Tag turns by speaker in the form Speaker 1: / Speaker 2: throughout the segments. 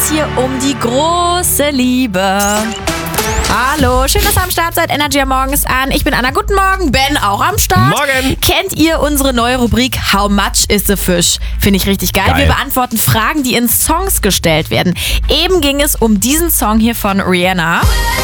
Speaker 1: es hier um die große Liebe. Hallo, schön, dass ihr am Start seid. Energy am Morgen ist an. Ich bin Anna, guten Morgen. Ben auch am Start.
Speaker 2: Morgen.
Speaker 1: Kennt ihr unsere neue Rubrik How much is the fish? Finde ich richtig geil. Wir beantworten Fragen, die in Songs gestellt werden. Eben ging es um diesen Song hier von Rihanna.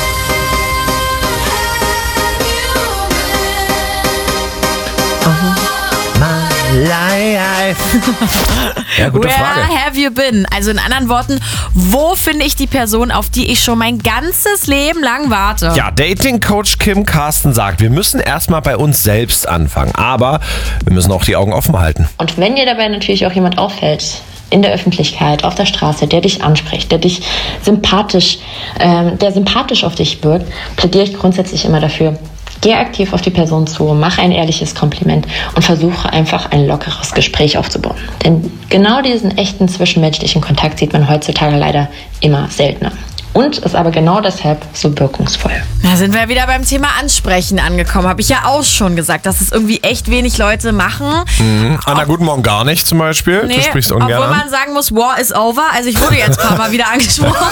Speaker 2: Ja, gute Frage.
Speaker 1: Where have you been? Also in anderen Worten, wo finde ich die Person, auf die ich schon mein ganzes Leben lang warte?
Speaker 2: Ja, Dating-Coach Kim Carsten sagt, wir müssen erstmal bei uns selbst anfangen, aber wir müssen auch die Augen offen halten.
Speaker 3: Und wenn dir dabei natürlich auch jemand auffällt, in der Öffentlichkeit, auf der Straße, der dich anspricht, der sympathisch auf dich wirkt, plädiere ich grundsätzlich immer dafür, geh aktiv auf die Person zu, mach ein ehrliches Kompliment und versuche einfach ein lockeres Gespräch aufzubauen. Denn genau diesen echten zwischenmenschlichen Kontakt sieht man heutzutage leider immer seltener. Und ist aber genau deshalb so wirkungsvoll.
Speaker 1: Da sind wir wieder beim Thema Ansprechen angekommen. Habe ich ja auch schon gesagt, dass es irgendwie echt wenig Leute machen.
Speaker 2: Anna, guten Morgen gar nicht zum Beispiel.
Speaker 1: Nee,
Speaker 2: Du sprichst ungern
Speaker 1: obwohl
Speaker 2: an.
Speaker 1: man sagen muss, war is over. Also ich wurde jetzt ein paar Mal wieder angesprochen.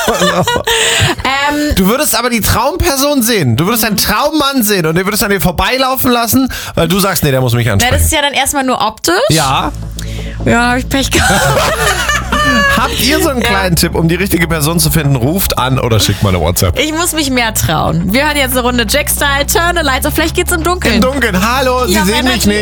Speaker 2: Du würdest aber die Traumperson sehen. Du würdest einen Traummann sehen und den würdest an dir vorbeilaufen lassen, weil du sagst, nee, der muss mich
Speaker 1: Na,
Speaker 2: ansprechen.
Speaker 1: das ist ja dann erstmal nur optisch.
Speaker 2: Ja.
Speaker 1: Ja, habe ich Pech gehabt.
Speaker 2: Habt ihr so einen kleinen Tipp, um die richtige Person zu finden? Ruft an oder schickt mal eine WhatsApp.
Speaker 1: Ich muss mich mehr trauen. Wir hören jetzt eine Runde Jack-Style, Turn the Lights off. Vielleicht geht's im Dunkeln.
Speaker 2: Im Dunkeln, hallo, Sie
Speaker 1: Ja,
Speaker 2: sehen
Speaker 1: Männer,
Speaker 2: mich nicht.